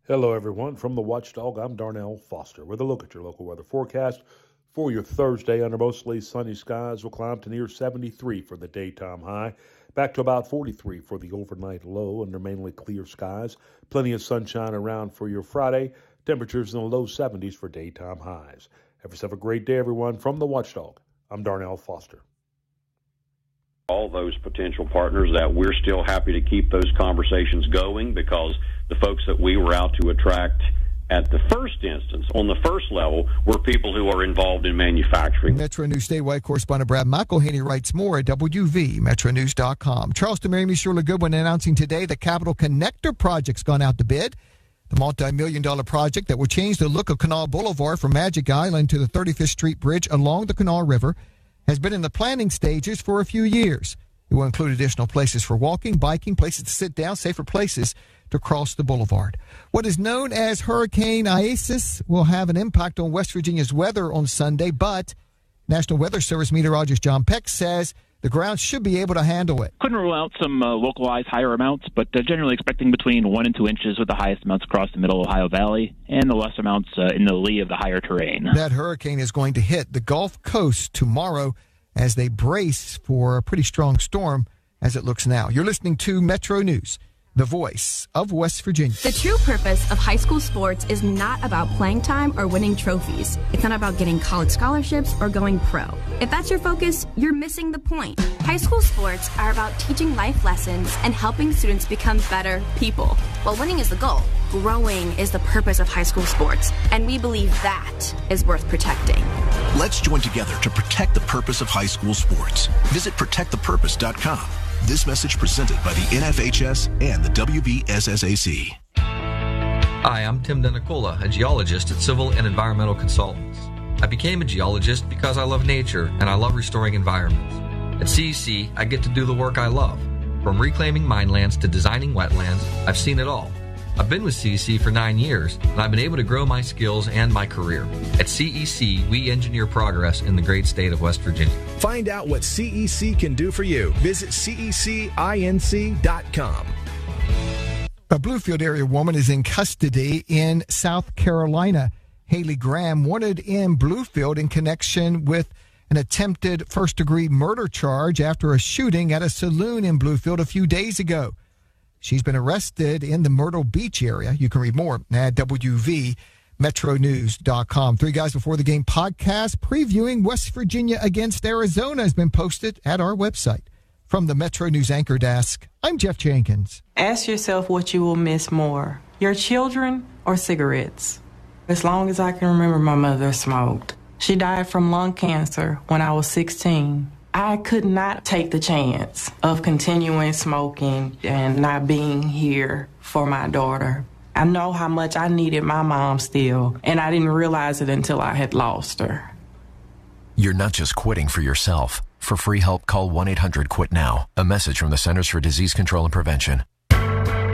Hello, everyone. From the Watchdog, I'm Darnell Foster with a look at your local weather forecast for your Thursday. Under mostly sunny skies, will climb to near 73 for the daytime high, back to about 43 for the overnight low under mainly clear skies. Plenty of sunshine around for your Friday. Temperatures in the low 70s for daytime highs. Have yourself a great day, everyone. From the Watchdog, I'm Darnell Foster. All those potential partners that we're still happy to keep those conversations going, because the folks that we were out to attract at the first instance, on the first level, were people who are involved in manufacturing. Metro News statewide correspondent Brad McElhaney writes more at WVMetroNews.com. Charleston Mary Shirley Goodwin announcing today the Capital Connector project's gone out to bid. The multi-million-dollar project that will change the look of Kanawha Boulevard from Magic Island to the 35th Street Bridge along the Kanawha River has been in the planning stages for a few years. It will include additional places for walking, biking, places to sit down, safer places to cross the boulevard. What is known as Hurricane Isis will have an impact on West Virginia's weather on Sunday, but National Weather Service meteorologist John Peck says the ground should be able to handle it. Couldn't rule out some localized higher amounts, but generally expecting between 1 and 2 inches, with the highest amounts across the middle Ohio Valley and the less amounts in the lee of the higher terrain. That hurricane is going to hit the Gulf Coast tomorrow as they brace for a pretty strong storm as it looks now. You're listening to Metro News, the voice of West Virginia. The true purpose of high school sports is not about playing time or winning trophies. It's not about getting college scholarships or going pro. If that's your focus, you're missing the point. High school sports are about teaching life lessons and helping students become better people. While winning is the goal, growing is the purpose of high school sports, and we believe that is worth protecting. Let's join together to protect the purpose of high school sports. Visit protectthepurpose.com. This message presented by the NFHS and the WVSSAC. Hi, I'm Tim Denicola, a geologist at Civil and Environmental Consultants. I became a geologist because I love nature and I love restoring environments. At CEC, I get to do the work I love. From reclaiming minelands to designing wetlands, I've seen it all. I've been with CEC for 9 years, and I've been able to grow my skills and my career. At CEC, we engineer progress in the great state of West Virginia. Find out what CEC can do for you. Visit CECINC.com. A Bluefield area woman is in custody in South Carolina. Haley Graham wanted in Bluefield in connection with an attempted first-degree murder charge after a shooting at a saloon in Bluefield a few days ago. She's been arrested in the Myrtle Beach area. You can read more at WVMetroNews.com. 3 Guys Before the Game podcast previewing West Virginia against Arizona has been posted at our website. From the Metro News Anchor Desk, I'm Jeff Jenkins. Ask yourself what you will miss more, your children or cigarettes. As long as I can remember, my mother smoked. She died from lung cancer when I was 16. I could not take the chance of continuing smoking and not being here for my daughter. I know how much I needed my mom still, and I didn't realize it until I had lost her. You're not just quitting for yourself. For free help, call 1-800-QUIT-NOW. A message from the Centers for Disease Control and Prevention.